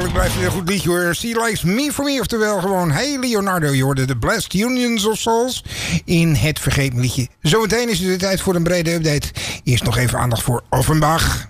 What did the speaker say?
het blijft een heel goed liedje hoor. She Likes Me For Me, oftewel gewoon Hey Leonardo. Je hoorde de Blessed Unions of Souls in het vergeten liedje. Zometeen is het de tijd voor een brede update. Eerst nog even aandacht voor Offenbach.